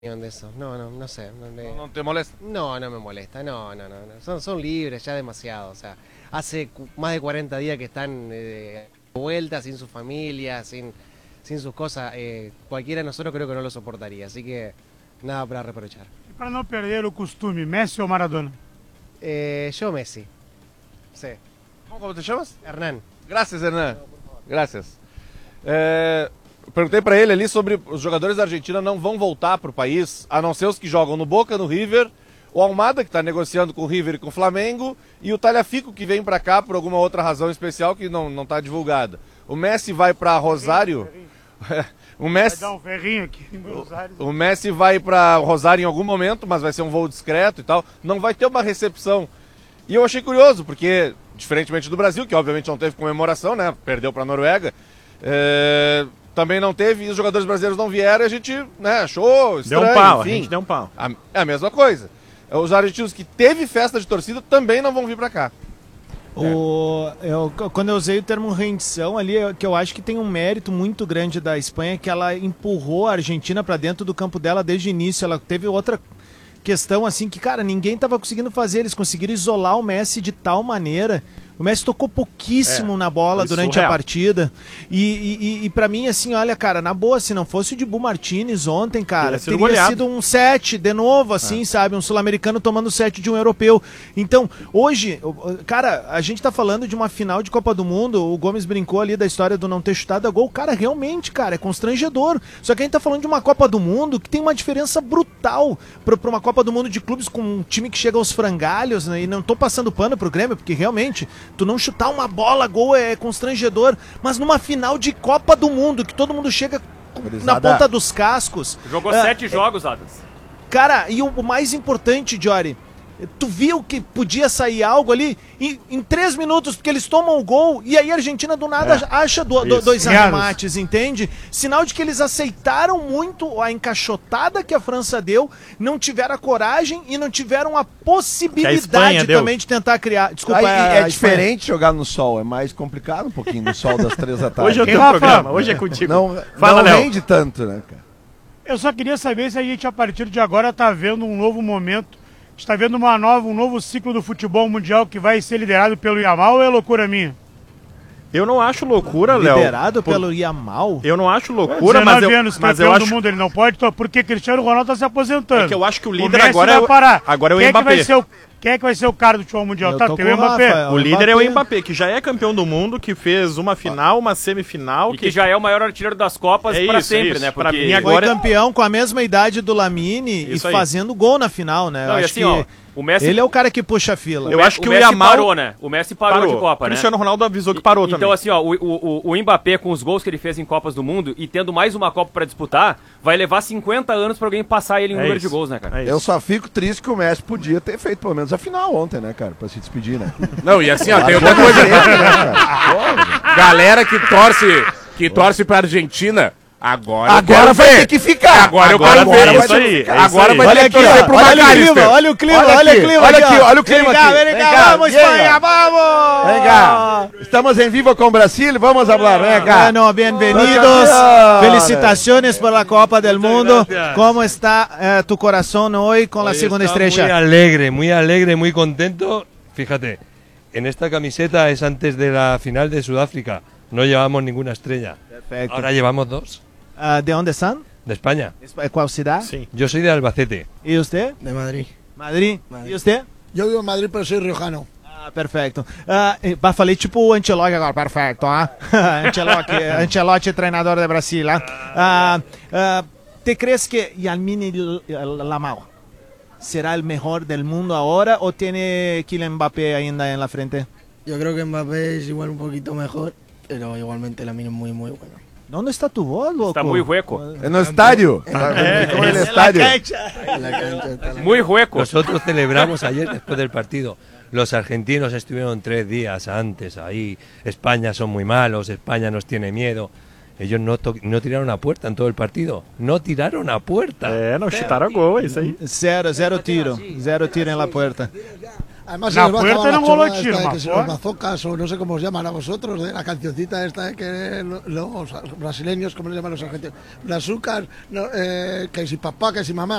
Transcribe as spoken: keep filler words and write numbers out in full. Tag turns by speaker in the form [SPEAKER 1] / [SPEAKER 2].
[SPEAKER 1] De eso. No, no, no sé. No, le...
[SPEAKER 2] ¿No, no te molesta?
[SPEAKER 1] No, no me molesta. No, no, no. no. Son, son libres ya demasiado. O sea, hace más de cuarenta días que están eh, de vuelta, sin su familia, sin, sin sus cosas. Eh, cualquiera de nosotros creo que no lo soportaría. Así que nada para reprochar.
[SPEAKER 3] E para não perder o costume, Messi ou Maradona?
[SPEAKER 1] Eh, yo Messi. Sí.
[SPEAKER 2] ¿Cómo, cómo te llamas?
[SPEAKER 1] Hernán.
[SPEAKER 2] Graças, Hernan. Graças. É, perguntei para ele ali sobre os jogadores da Argentina não vão voltar para o país, a não ser os que jogam no Boca, no River, o Almada, que está negociando com o River e com o Flamengo, e o Tagliafico, que vem para cá por alguma outra razão especial que não não está divulgada. O Messi vai para Rosário. O Messi,
[SPEAKER 3] vai dar um ferrinho aqui em Buenos Aires.
[SPEAKER 2] O Messi vai para Rosário em algum momento, mas vai ser um voo discreto e tal. Não vai ter uma recepção. E eu achei curioso, porque, diferentemente do Brasil, que obviamente não teve comemoração, né? Perdeu para a Noruega. É, também não teve, e os jogadores brasileiros não vieram, e a gente, né, achou estranho.
[SPEAKER 4] Deu um pau,
[SPEAKER 2] enfim,
[SPEAKER 4] a gente deu um pau.
[SPEAKER 2] A, é a mesma coisa. Os argentinos que teve festa de torcida também não vão vir para cá.
[SPEAKER 5] O, eu, quando eu usei o termo rendição ali, eu, que eu acho que tem um mérito muito grande da Espanha, que ela empurrou a Argentina para dentro do campo dela desde o início. Ela teve outra questão assim que, cara, ninguém tava conseguindo fazer. Eles conseguiram isolar o Messi de tal maneira. O Messi tocou pouquíssimo é, na bola durante surreal. a partida. E, e, e pra mim, assim, olha, cara, na boa, se não fosse o Dibu Martinez ontem, cara, sido teria goleado. sido um sete de novo, assim, é. sabe? Um sul-americano tomando sete de um europeu. Então, hoje, cara, a gente tá falando de uma final de Copa do Mundo. O Gomes brincou ali da história do não ter chutado a gol. Cara, realmente, cara, é constrangedor. Só que a gente tá falando de uma Copa do Mundo que tem uma diferença brutal pra, pra uma Copa do Mundo de clubes com um time que chega aos frangalhos, né? E não tô passando pano pro Grêmio, porque realmente... Tu não chutar uma bola, gol é constrangedor, mas numa final de Copa do Mundo, que todo mundo chega na ponta dos cascos.
[SPEAKER 6] Jogou
[SPEAKER 5] é,
[SPEAKER 6] sete
[SPEAKER 5] é,
[SPEAKER 6] jogos, Adams.
[SPEAKER 5] Cara, e o, o mais importante, Jory, tu viu que podia sair algo ali em, em três minutos, porque eles tomam o gol e aí a Argentina do nada é, acha do, do, dois arremates, entende? Sinal de que eles aceitaram muito a encaixotada que a França deu, não tiveram a coragem e não tiveram a possibilidade a também de tentar criar. Desculpa,
[SPEAKER 7] aí,
[SPEAKER 5] é,
[SPEAKER 7] é diferente jogar no sol, é mais complicado um pouquinho no sol das três da tarde.
[SPEAKER 4] Hoje é o teu programa, hoje é contigo.
[SPEAKER 7] Não,
[SPEAKER 4] Fala,
[SPEAKER 7] não rende tanto, né, cara?
[SPEAKER 3] Eu só queria saber se a gente, a partir de agora, tá vendo um novo momento. Está vendo uma nova, um novo ciclo do futebol mundial que vai ser liderado pelo Yamal ou é loucura minha?
[SPEAKER 4] Eu não acho loucura, Léo.
[SPEAKER 5] Liderado por... pelo Yamal?
[SPEAKER 4] Eu não acho loucura, mas eu,
[SPEAKER 3] anos,
[SPEAKER 4] mas eu acho...
[SPEAKER 3] do mundo, ele não pode, então, porque Cristiano Ronaldo está se aposentando.
[SPEAKER 4] É que eu acho que o líder
[SPEAKER 3] o
[SPEAKER 4] agora, é o...
[SPEAKER 3] parar.
[SPEAKER 4] agora é o
[SPEAKER 3] quem
[SPEAKER 4] Mbappé.
[SPEAKER 3] É que vai ser o... Quem é que vai ser o cara do futebol mundial?
[SPEAKER 5] Eu
[SPEAKER 3] tá, tem o
[SPEAKER 5] Mbappé.
[SPEAKER 3] Rafa,
[SPEAKER 4] o líder Mbappé. é o Mbappé, que já é campeão do mundo, que fez uma final, uma semifinal.
[SPEAKER 6] E que, que já é o maior artilheiro das Copas
[SPEAKER 4] é
[SPEAKER 6] para
[SPEAKER 4] isso,
[SPEAKER 6] sempre,
[SPEAKER 4] isso.
[SPEAKER 6] né?
[SPEAKER 4] Porque...
[SPEAKER 5] Mim agora... Foi campeão com a mesma idade do Lamine
[SPEAKER 4] isso
[SPEAKER 5] e
[SPEAKER 4] aí.
[SPEAKER 5] fazendo gol na final, né?
[SPEAKER 6] Não,
[SPEAKER 5] eu
[SPEAKER 6] e
[SPEAKER 5] acho
[SPEAKER 6] assim,
[SPEAKER 5] que
[SPEAKER 6] ó, o Messi...
[SPEAKER 5] ele é o cara que puxa a fila.
[SPEAKER 4] Eu
[SPEAKER 6] o
[SPEAKER 4] acho que
[SPEAKER 6] o,
[SPEAKER 4] o
[SPEAKER 6] Messi
[SPEAKER 4] Yamal
[SPEAKER 6] parou, né? O Messi parou, parou. de Copa,
[SPEAKER 4] o
[SPEAKER 6] né?
[SPEAKER 4] Cristiano Ronaldo avisou que parou
[SPEAKER 6] e,
[SPEAKER 4] também.
[SPEAKER 6] Então assim, ó, o, o, o Mbappé com os gols que ele fez em Copas do Mundo e tendo mais uma Copa para disputar, vai levar cinquenta anos para alguém passar ele em é número isso. de gols, né, cara?
[SPEAKER 7] É eu só fico triste que o Messi podia ter feito pelo menos a final ontem, né, cara? Pra se despedir, né?
[SPEAKER 8] Não, e assim, ó, tem outra coisa. Galera que torce, que torce pra Argentina, agora,
[SPEAKER 7] agora vai ter que ficar.
[SPEAKER 8] Agora,
[SPEAKER 7] agora
[SPEAKER 8] eu quero ver.
[SPEAKER 4] Isso aí, é
[SPEAKER 8] agora vai
[SPEAKER 5] olha
[SPEAKER 8] ter que
[SPEAKER 5] aqui,
[SPEAKER 8] torcer pro Macalister.
[SPEAKER 5] Olha o clima, olha o clima,
[SPEAKER 7] olha aqui, olha o clima
[SPEAKER 5] vem cá,
[SPEAKER 7] aqui.
[SPEAKER 5] Vem cá, vamos Espanha, vamos!
[SPEAKER 7] Vem cá, estamos em vivo com o Brasil, vamos falar, vem cá.
[SPEAKER 5] Bueno, bienvenidos, felicitaciones por la Copa del Mundo. ¿Cómo está eh, tu corazón hoy con la segunda estrella?
[SPEAKER 9] Muy alegre, muy alegre, muy contento. Fíjate, en esta camiseta es antes de la final de Sudáfrica. No llevamos ninguna estrella.
[SPEAKER 5] Perfecto.
[SPEAKER 9] Ahora llevamos dos.
[SPEAKER 5] Uh, ¿De dónde están?
[SPEAKER 9] De España.
[SPEAKER 5] ¿Cuál ciudad?
[SPEAKER 9] Sí. Yo soy de Albacete.
[SPEAKER 5] ¿Y usted?
[SPEAKER 10] De Madrid.
[SPEAKER 5] Madrid. Madrid. ¿Y usted?
[SPEAKER 10] Yo vivo en Madrid, pero soy riojano.
[SPEAKER 5] Ah, perfeito. Uh, falei tipo o Ancelotti agora, perfeito. Ah? Ancelotti, Ancelotti, treinador de Brasil. Ah? Uh, uh, ¿Te crees que Yamini Lamal será el mejor del mundo ahora o tiene Kylian Mbappé ainda en la frente?
[SPEAKER 10] Yo creo que Mbappé es igual un poquito mejor, pero igualmente Lamine es muy, muy bueno.
[SPEAKER 5] ¿Dónde está tu voz, loco?
[SPEAKER 6] Está muy hueco.
[SPEAKER 7] En el estadio. En el estadio.
[SPEAKER 10] En la cancha está la...
[SPEAKER 6] Muy hueco.
[SPEAKER 9] Nosotros celebramos ayer después del partido. Los argentinos estuvieron tres días antes ahí. España son muy malos, España nos tiene miedo. Ellos no, no tiraron a puerta en todo el partido. No tiraron a puerta.
[SPEAKER 4] É, não chutaram a gol, é isso aí.
[SPEAKER 5] Zero, zero tiro. Zero tiro em la puerta.
[SPEAKER 11] Además,
[SPEAKER 3] Na
[SPEAKER 11] se les va a
[SPEAKER 3] puerta
[SPEAKER 11] acabar
[SPEAKER 3] non
[SPEAKER 11] la
[SPEAKER 3] rolou
[SPEAKER 11] chorrada esta
[SPEAKER 3] tiro,
[SPEAKER 11] de que
[SPEAKER 3] mas
[SPEAKER 11] si
[SPEAKER 3] por.
[SPEAKER 11] los bazocas o no sé cómo os llaman a vosotros, de la cancioncita esta de que lo- los brasileños, como les llaman los argentinos, brazucas, no, eh, que si papá, que si mamá.